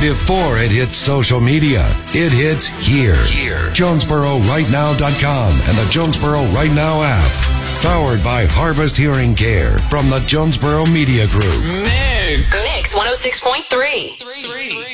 Before it hits social media, it hits here. JonesboroRightNow.com and the Jonesboro Right Now app. Powered by Harvest Hearing Care from the Jonesboro Media Group. Mix 106.3.